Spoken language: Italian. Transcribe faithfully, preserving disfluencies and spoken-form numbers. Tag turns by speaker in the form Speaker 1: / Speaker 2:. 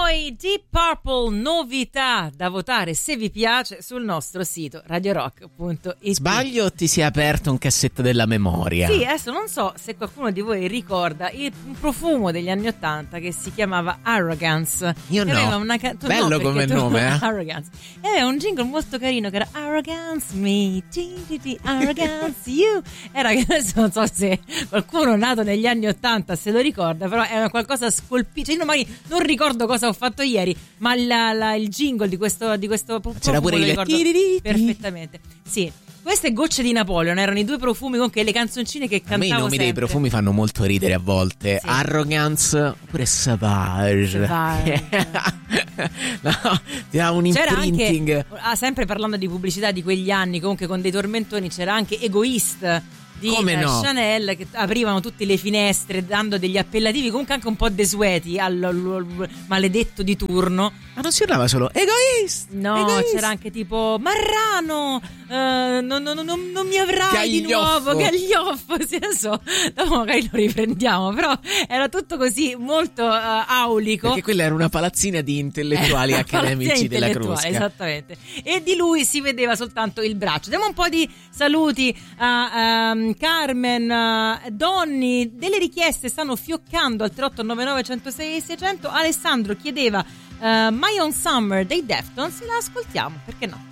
Speaker 1: noi Deep Purple, novità da votare se vi piace sul nostro sito radio rock punto it.
Speaker 2: Sbaglio o ti si è aperto un cassetto della memoria?
Speaker 1: Sì, adesso non so se qualcuno di voi ricorda il, un profumo degli anni Ottanta che si chiamava Arrogance.
Speaker 2: Io no.
Speaker 1: Aveva una ca-
Speaker 2: Bello
Speaker 1: no,
Speaker 2: come nome, eh?
Speaker 1: Arrogance. E aveva un jingle molto carino che era Arrogance me, Arrogance you. Era che adesso non so se qualcuno nato negli anni Ottanta se lo ricorda, però era qualcosa scolpito. Cioè, io non, non ricordo cosa ho fatto ieri, ma la, la, il jingle di questo, di questo profumo
Speaker 2: c'era pure
Speaker 1: lo
Speaker 2: il
Speaker 1: ricordo perfettamente. Sì. Queste gocce di Napoleon erano i due profumi con che le canzoncine che cantavo sempre.
Speaker 2: A me i nomi dei profumi fanno molto ridere a volte. Sì. Arrogance oppure Savage.
Speaker 1: Savage.
Speaker 2: No, ti dà un imprinting.
Speaker 1: C'era anche, ah, sempre parlando di pubblicità di quegli anni, comunque con dei tormentoni, c'era anche Egoist di
Speaker 2: Come no?
Speaker 1: Chanel, che aprivano tutte le finestre dando degli appellativi comunque anche un po' desueti al, al, al maledetto di turno.
Speaker 2: Ma non si parlava solo Egoist?
Speaker 1: No,
Speaker 2: Egoist.
Speaker 1: c'era anche tipo Marrano, eh, non, non, non, non mi avrai
Speaker 2: Gaglioffo.
Speaker 1: di nuovo, Gaglioffo, sì, adesso dopo magari lo riprendiamo, però era tutto così molto uh, aulico.
Speaker 2: Perché quella era una palazzina di intellettuali accademici della Crusca.
Speaker 1: Esattamente. E di lui si vedeva soltanto il braccio. Diamo un po' di saluti a um, Carmen, uh, Donny, delle richieste stanno fioccando al tre otto nove nove uno zero sei sei zero zero. Alessandro chiedeva uh, My Own Summer dei Deftones e la ascoltiamo, perché no?